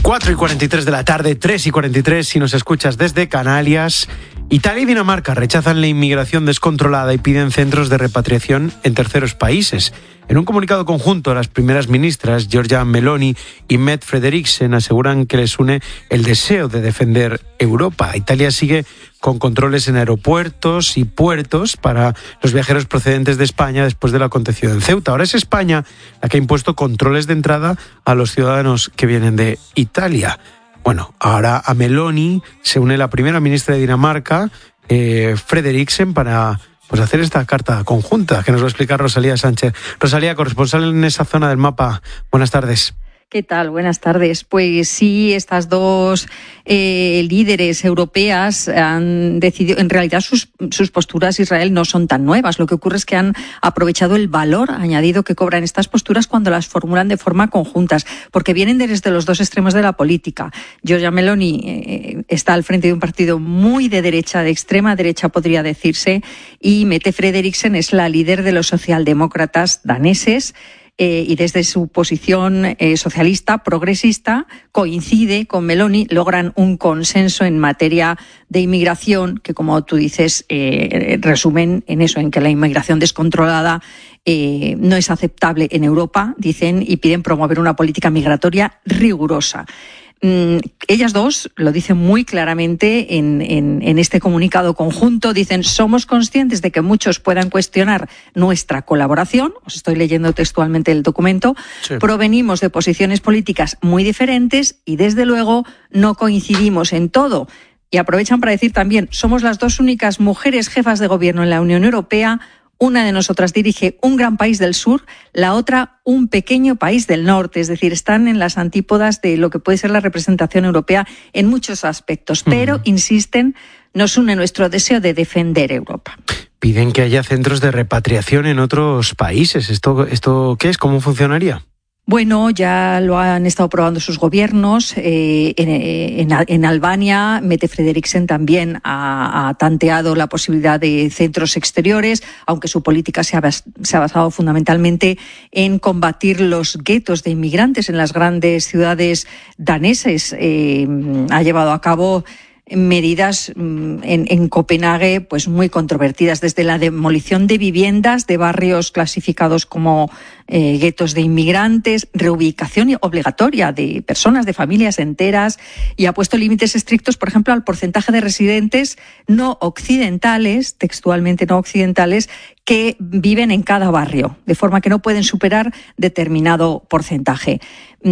4:43 de la tarde, 3:43 si nos escuchas desde Canarias. Italia y Dinamarca rechazan la inmigración descontrolada y piden centros de repatriación en terceros países. En un comunicado conjunto, las primeras ministras, Giorgia Meloni y Mette Frederiksen, aseguran que les une el deseo de defender Europa. Italia sigue con controles en aeropuertos y puertos para los viajeros procedentes de España después de lo acontecido en Ceuta. Ahora es España la que ha impuesto controles de entrada a los ciudadanos que vienen de Italia. Bueno, ahora a Meloni se une la primera ministra de Dinamarca, Frederiksen, para hacer esta carta conjunta que nos va a explicar Rosalía Sánchez. Rosalía, corresponsal en esa zona del mapa. Buenas tardes. ¿Qué tal? Buenas tardes. Pues sí, estas dos líderes europeas han decidido, en realidad sus posturas Israel no son tan nuevas. Lo que ocurre es que han aprovechado el valor añadido que cobran estas posturas cuando las formulan de forma conjuntas, porque vienen desde los dos extremos de la política. Giorgia Meloni está al frente de un partido muy de derecha, de extrema derecha podría decirse, y Mette Frederiksen es la líder de los socialdemócratas daneses. Y desde su posición socialista, progresista, coincide con Meloni, logran un consenso en materia de inmigración que, como tú dices, resumen en eso, en que la inmigración descontrolada no es aceptable en Europa, dicen, y piden promover una política migratoria rigurosa. Ellas dos lo dicen muy claramente en este comunicado conjunto. Dicen: somos conscientes de que muchos puedan cuestionar nuestra colaboración. Os estoy leyendo textualmente el documento. Sí. Provenimos de posiciones políticas muy diferentes y, desde luego, no coincidimos en todo. Y aprovechan para decir también: somos las dos únicas mujeres jefas de gobierno en la Unión Europea. Una de nosotras dirige un gran país del sur, la otra un pequeño país del norte. Es decir, están en las antípodas de lo que puede ser la representación europea en muchos aspectos. Pero, insisten, nos une nuestro deseo de defender Europa. Piden que haya centros de repatriación en otros países. ¿Esto qué es? ¿Cómo funcionaría? Bueno, ya lo han estado probando sus gobiernos. En Albania, Mette Frederiksen también ha tanteado la posibilidad de centros exteriores, aunque su política se ha basado fundamentalmente en combatir los guetos de inmigrantes en las grandes ciudades daneses. Ha llevado a cabo medidas en Copenhague pues muy controvertidas, desde la demolición de viviendas de barrios clasificados como guetos de inmigrantes, reubicación obligatoria de personas, de familias enteras, y ha puesto límites estrictos, por ejemplo, al porcentaje de residentes no occidentales, textualmente no occidentales, que viven en cada barrio, de forma que no pueden superar determinado porcentaje.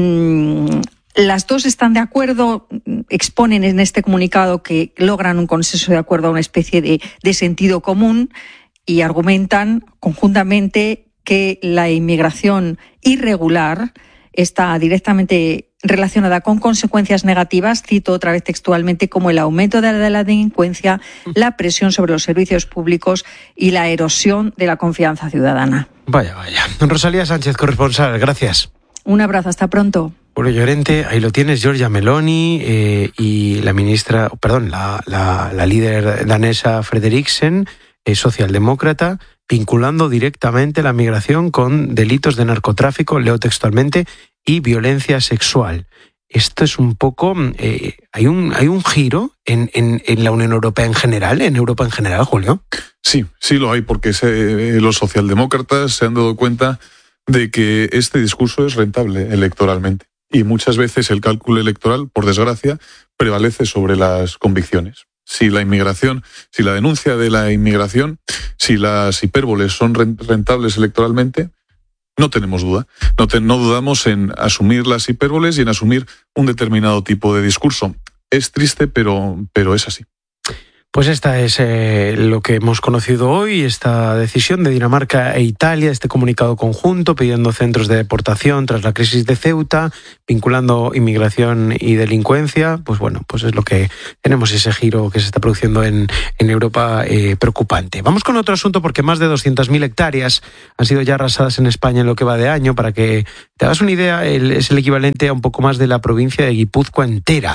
Las dos están de acuerdo, exponen en este comunicado que logran un consenso de acuerdo a una especie de sentido común y argumentan conjuntamente que la inmigración irregular está directamente relacionada con consecuencias negativas, cito otra vez textualmente, como el aumento de la delincuencia, la presión sobre los servicios públicos y la erosión de la confianza ciudadana. Vaya. Rosalía Sánchez, corresponsal, gracias. Un abrazo, hasta pronto. Bueno, Llorente, ahí lo tienes, Giorgia Meloni y la ministra, la líder danesa Frederiksen, socialdemócrata, vinculando directamente la migración con delitos de narcotráfico, leo textualmente, y violencia sexual. Esto es un poco... ¿hay un giro en la Unión Europea en general, en Europa en general, Julio? Sí lo hay, porque los socialdemócratas se han dado cuenta de que este discurso es rentable electoralmente. Y muchas veces el cálculo electoral, por desgracia, prevalece sobre las convicciones. Si la denuncia de la inmigración, si las hipérboles son rentables electoralmente, no tenemos duda. No dudamos en asumir las hipérboles y en asumir un determinado tipo de discurso. Es triste, pero es así. Pues esta es lo que hemos conocido hoy, esta decisión de Dinamarca e Italia, este comunicado conjunto pidiendo centros de deportación tras la crisis de Ceuta, vinculando inmigración y delincuencia. Pues bueno, pues es lo que tenemos, ese giro que se está produciendo en Europa preocupante. Vamos con otro asunto, porque más de 200.000 hectáreas han sido ya arrasadas en España en lo que va de año. Para que te hagas una idea, es el equivalente a un poco más de la provincia de Guipúzcoa entera.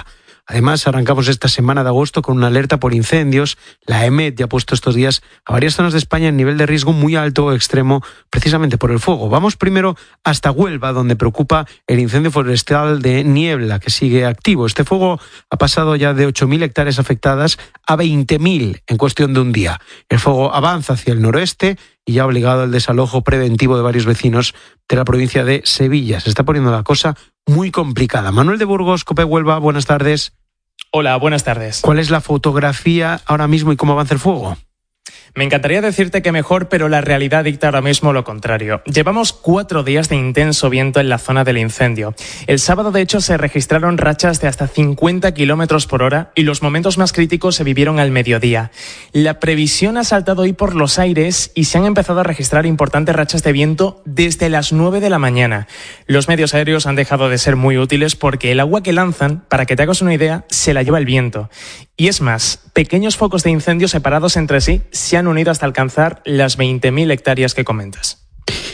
Además, arrancamos esta semana de agosto con una alerta por incendios. La EMET ya ha puesto estos días a varias zonas de España en nivel de riesgo muy alto o extremo, precisamente por el fuego. Vamos primero hasta Huelva, donde preocupa el incendio forestal de Niebla, que sigue activo. Este fuego ha pasado ya de 8.000 hectáreas afectadas a 20.000 en cuestión de un día. El fuego avanza hacia el noroeste y ya ha obligado al desalojo preventivo de varios vecinos de la provincia de Sevilla. Se está poniendo la cosa muy complicada. Manuel de Burgos, COPE Huelva, buenas tardes. Hola, buenas tardes. ¿Cuál es la fotografía ahora mismo y cómo avanza el fuego? Me encantaría decirte que mejor, pero la realidad dicta ahora mismo lo contrario. Llevamos 4 días de intenso viento en la zona del incendio. El sábado, de hecho, se registraron rachas de hasta 50 kilómetros por hora y los momentos más críticos se vivieron al mediodía. La previsión ha saltado hoy por los aires y se han empezado a registrar importantes rachas de viento desde las 9 de la mañana. Los medios aéreos han dejado de ser muy útiles porque el agua que lanzan, para que te hagas una idea, se la lleva el viento. Y es más, pequeños focos de incendio separados entre sí se han unido hasta alcanzar las 20.000 hectáreas que comentas.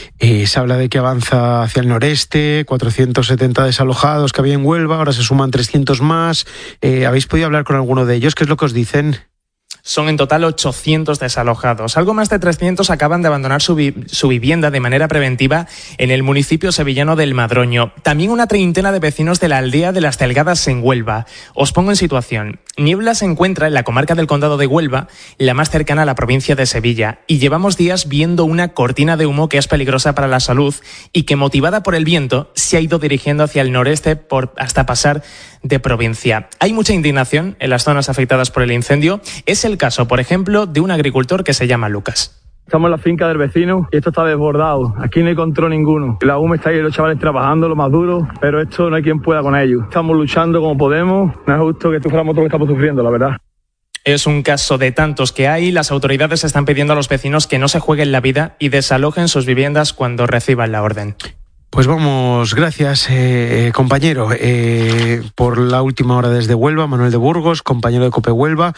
Se habla de que avanza hacia el noreste, 470 desalojados que había en Huelva, ahora se suman 300 más. ¿Habéis podido hablar con alguno de ellos? ¿Qué es lo que os dicen? Son en total 800 desalojados. Algo más de 300 acaban de abandonar su vivienda de manera preventiva en el municipio sevillano del Madroño. También una treintena de vecinos de la aldea de Las Delgadas en Huelva. Os pongo en situación. Niebla se encuentra en la comarca del Condado de Huelva, la más cercana a la provincia de Sevilla, y llevamos días viendo una cortina de humo que es peligrosa para la salud y que, motivada por el viento, se ha ido dirigiendo hacia el noreste hasta pasar de provincia. Hay mucha indignación en las zonas afectadas por el incendio. Es el caso, por ejemplo, de un agricultor que se llama Lucas. Estamos en la finca del vecino y esto está desbordado. Aquí no hay control ninguno. La UME está ahí, los chavales trabajando lo más duro, pero esto no hay quien pueda con ellos. Estamos luchando como podemos. No es justo que suframos todo lo que estamos sufriendo, la verdad. Es un caso de tantos que hay. Las autoridades están pidiendo a los vecinos que no se jueguen la vida y desalojen sus viviendas cuando reciban la orden. Pues vamos, gracias compañero, por la última hora desde Huelva, Manuel de Burgos, compañero de COPE Huelva,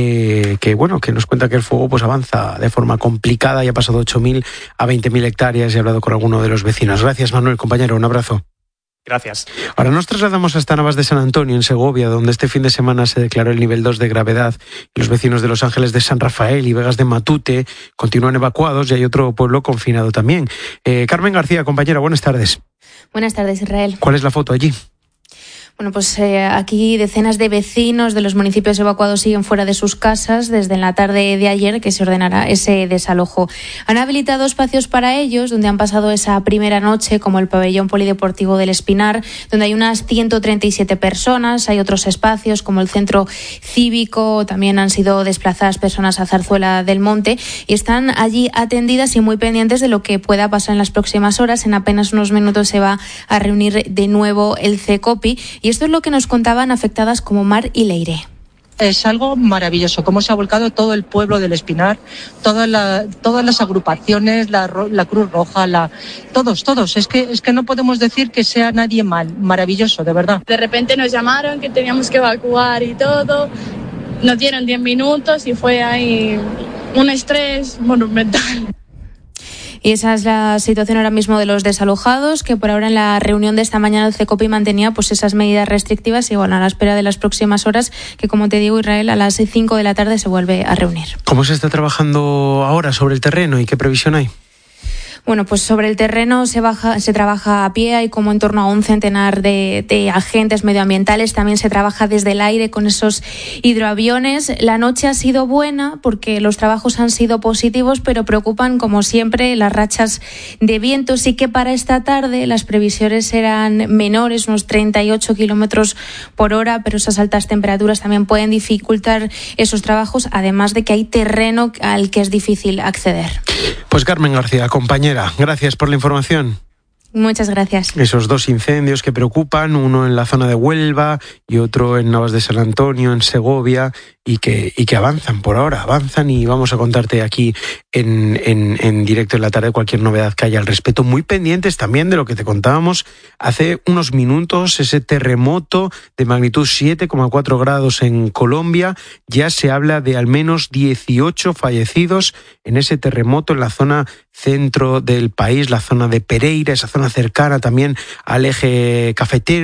que nos cuenta que el fuego pues avanza de forma complicada y ha pasado 8.000 a 20.000 hectáreas y ha hablado con alguno de los vecinos. Gracias Manuel, compañero, un abrazo. Gracias. Ahora nos trasladamos hasta Navas de San Antonio, en Segovia, donde este fin de semana se declaró el nivel 2 de gravedad. Los vecinos de Los Ángeles de San Rafael y Vegas de Matute continúan evacuados y hay otro pueblo confinado también. Carmen García, compañera, buenas tardes. Buenas tardes, Israel. ¿Cuál es la foto allí? Bueno, pues aquí decenas de vecinos de los municipios evacuados siguen fuera de sus casas desde la tarde de ayer que se ordenará ese desalojo. Han habilitado espacios para ellos donde han pasado esa primera noche, como el pabellón polideportivo del Espinar, donde hay unas 137 personas. Hay otros espacios como el centro cívico, también han sido desplazadas personas a Zarzuela del Monte y están allí atendidas y muy pendientes de lo que pueda pasar en las próximas horas. En apenas unos minutos se va a reunir de nuevo el CECOPI y esto es lo que nos contaban afectadas como Mar y Leire. Es algo maravilloso, cómo se ha volcado todo el pueblo del Espinar, todas las agrupaciones, la Cruz Roja, todos. Es que no podemos decir que sea nadie mal, maravilloso, de verdad. De repente nos llamaron que teníamos que evacuar y todo, nos dieron 10 minutos y fue ahí un estrés monumental. Y esa es la situación ahora mismo de los desalojados, que por ahora en la reunión de esta mañana el CECOPI mantenía pues esas medidas restrictivas y bueno, a la espera de las próximas horas, que como te digo, Israel, a las 5 de la tarde se vuelve a reunir. ¿Cómo se está trabajando ahora sobre el terreno y qué previsión hay? Bueno, pues sobre el terreno se trabaja a pie, hay como en torno a un centenar de agentes medioambientales, también se trabaja desde el aire con esos hidroaviones. La noche ha sido buena porque los trabajos han sido positivos, pero preocupan como siempre las rachas de viento. Sí que para esta tarde las previsiones eran menores, unos 38 kilómetros por hora, pero esas altas temperaturas también pueden dificultar esos trabajos, además de que hay terreno al que es difícil acceder. Pues Carmen García, compañera, gracias por la información. Muchas gracias. Esos dos incendios que preocupan, uno en la zona de Huelva y otro en Navas de San Antonio, en Segovia, y que avanzan por ahora, avanzan, y vamos a contarte aquí en directo en la tarde cualquier novedad que haya al respecto. Muy pendientes también de lo que te contábamos hace unos minutos, ese terremoto de magnitud 7,4 grados en Colombia. Ya se habla de al menos 18 fallecidos en ese terremoto en la zona centro del país, la zona de Pereira, esa zona cercana también al eje cafetero.